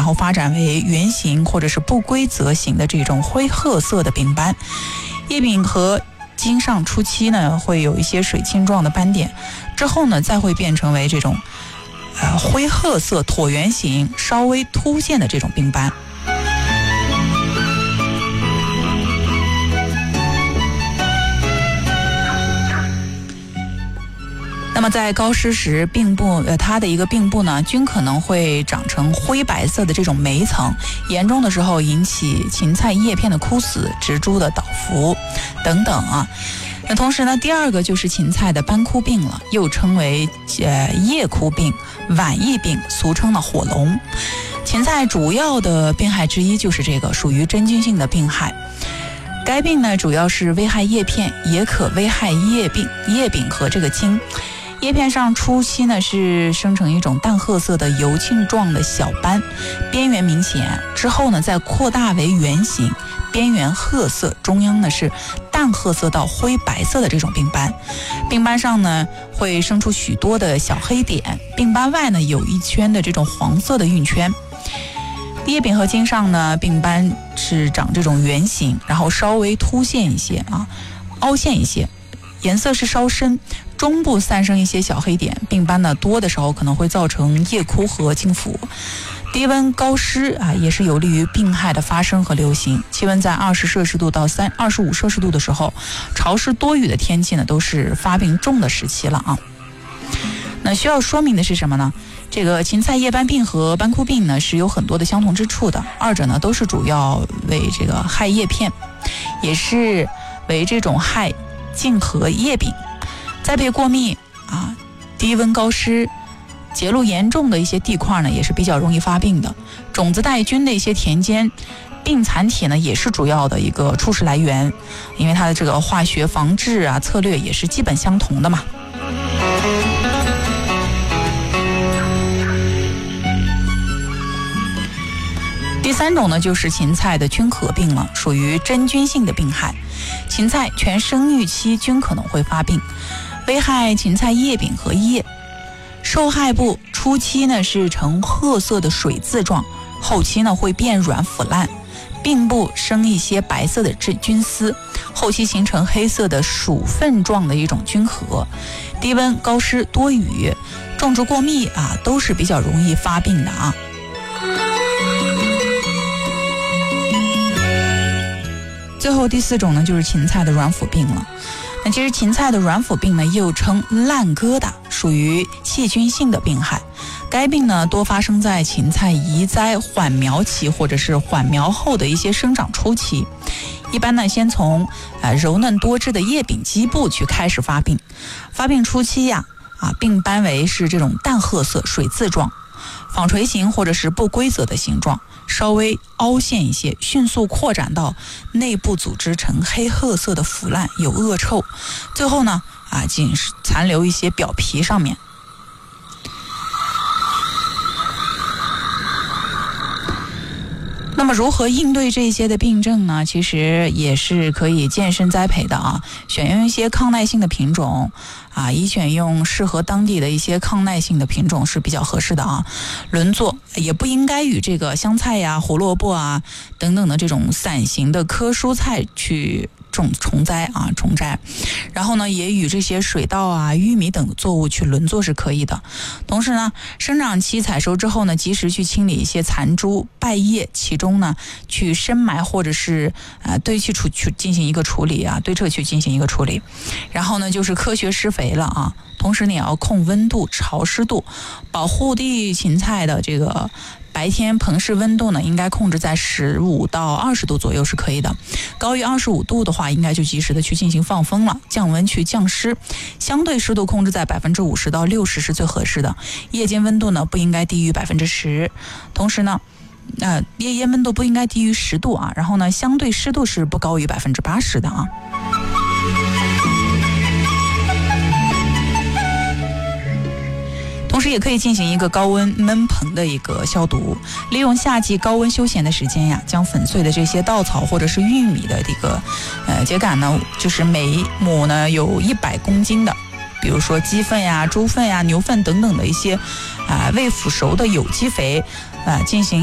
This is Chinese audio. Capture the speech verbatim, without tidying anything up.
然后发展为圆形或者是不规则形的这种灰褐色的病斑。叶柄和茎上初期呢会有一些水青状的斑点，之后呢再会变成为这种呃灰褐色椭圆形稍微凸现的这种病斑。那么在高湿时，病部呃它的一个病部呢，均可能会长成灰白色的这种霉层，严重的时候引起芹菜叶片的枯死、植株的倒伏等等啊。那同时呢，第二个就是芹菜的斑枯病了，又称为呃叶枯病、晚疫病，俗称的火龙。芹菜主要的病害之一就是这个，属于真菌性的病害。该病呢，主要是危害叶片，也可危害叶柄、叶柄和这个茎。叶片上初期呢是生成一种淡褐色的油浸状的小斑，边缘明显，之后呢再扩大为圆形，边缘褐色，中央呢是淡褐色到灰白色的这种病斑。病斑上呢会生出许多的小黑点，病斑外呢有一圈的这种黄色的晕圈。叶柄和茎上呢病斑是长这种圆形，然后稍微凸现一些啊，凹陷一些，颜色是稍深，中部散生一些小黑点，病斑呢多的时候可能会造成叶枯和茎腐。低温高湿啊，也是有利于病害的发生和流行。气温在二十摄氏度到三二十五摄氏度的时候，潮湿多雨的天气呢，都是发病重的时期了啊。那需要说明的是什么呢？这个芹菜叶斑病和斑枯病呢是有很多的相同之处的，二者呢都是主要为这个害叶片，也是为这种害茎和叶柄。栽培过密啊，低温高湿、结露严重的一些地块呢，也是比较容易发病的。种子带菌的一些田间病残体呢，也是主要的一个初始来源，因为它的这个化学防治啊策略也是基本相同的嘛。第三种呢，就是芹菜的菌壳病了，属于真菌性的病害。芹菜全生育期均可能会发病，危害芹菜叶柄和叶。受害部初期呢是呈褐色的水渍状，后期呢会变软腐烂，病部生一些白色的菌丝，后期形成黑色的薯粪状的一种菌核。低温高湿多雨、种植过密啊，都是比较容易发病的啊。最后第四种呢，就是芹菜的软腐病了。那其实芹菜的软腐病呢，又称烂疙瘩，属于细菌性的病害。该病呢，多发生在芹菜移栽缓苗期或者是缓苗后的一些生长初期。一般呢，先从呃柔嫩多汁的叶柄基部去开始发病。发病初期呀，啊，病斑为是这种淡褐色水渍状，纺锤形或者是不规则的形状，稍微凹陷一些，迅速扩展到内部组织呈黑褐色的腐烂，有恶臭，最后呢啊仅是残留一些表皮上面。那么如何应对这些的病症呢？其实也是可以健身栽培的啊，选用一些抗耐性的品种啊，以选用适合当地的一些抗耐性的品种是比较合适的啊。轮作也不应该与这个香菜呀、胡萝卜啊等等的这种伞形的科蔬菜去种重栽啊重摘，然后呢也与这些水稻啊、玉米等作物去轮作是可以的。同时呢，生长期采收之后呢，及时去清理一些残株败叶，其中呢去深埋或者是呃堆砌处去进行一个处理啊，堆砌去进行一个处理。然后呢就是科学施肥了啊，同时你也要控温度、潮湿度，保护地芹菜的这个白天棚室温度呢，应该控制在十五到二十度左右是可以的。高于二十五度的话，应该就及时的去进行放风了，降温去降湿。相对湿度控制在百分之五十到六十是最合适的。夜间温度呢不应该低于百分之十，同时呢，呃，夜间温度不应该低于十度啊。然后呢，相对湿度是不高于百分之八十的啊。同时也可以进行一个高温焖棚的一个消毒，利用夏季高温休闲的时间呀，将粉碎的这些稻草或者是玉米的这个呃秸秆呢，就是每亩呢有一百公斤的，比如说鸡粪呀、猪粪呀、牛粪等等的一些啊、呃、未腐熟的有机肥啊、呃、进行